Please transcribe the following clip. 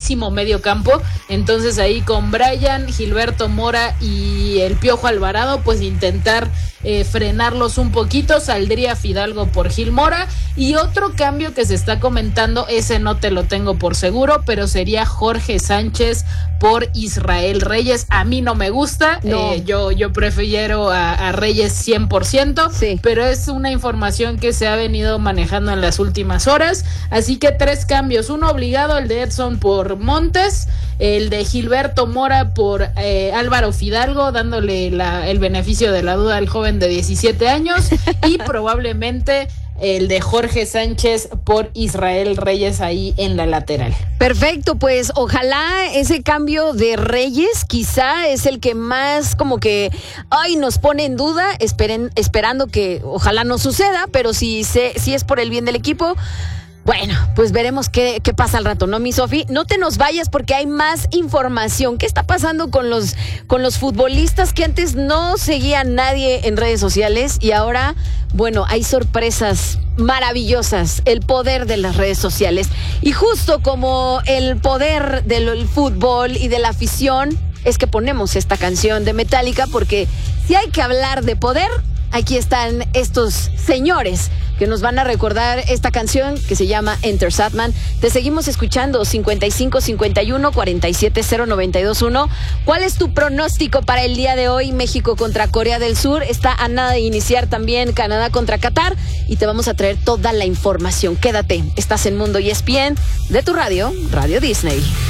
pésimo medio campo. Entonces ahí con Brian, Gilberto Mora y el Piojo Alvarado, pues intentar frenarlos un poquito. Saldría Fidalgo por Gil Mora. Y otro cambio que se está comentando, ese no te lo tengo por seguro, pero sería Jorge Sánchez por Israel Reyes. A mí no me gusta, no. Yo prefiero a Reyes 100%, sí. Pero es una información que se ha venido manejando en las últimas horas. Así que 3 cambios, uno obligado, el de Edson por Montes, el de Gilberto Mora por Álvaro Fidalgo, dándole el beneficio de la duda al joven de 17 años y probablemente el de Jorge Sánchez por Israel Reyes ahí en la lateral. Perfecto, pues ojalá ese cambio de Reyes quizá es el que más como que nos pone en duda, esperando que ojalá no suceda, pero si es por el bien del equipo. Bueno, pues veremos qué pasa al rato, ¿no, mi Sofi? No te nos vayas porque hay más información. ¿Qué está pasando con los futbolistas que antes no seguía nadie en redes sociales y ahora, bueno, hay sorpresas maravillosas, el poder de las redes sociales? Y justo como el poder del fútbol y de la afición, es que ponemos esta canción de Metallica, porque si hay que hablar de poder, aquí están estos señores que nos van a recordar esta canción que se llama Enter Sandman. Te seguimos escuchando, 55 51 47 0921. ¿Cuál es tu pronóstico para el día de hoy? México contra Corea del Sur. Está a nada de iniciar también Canadá contra Qatar y te vamos a traer toda la información. Quédate, estás en Mundo ESPN de tu radio, Radio Disney.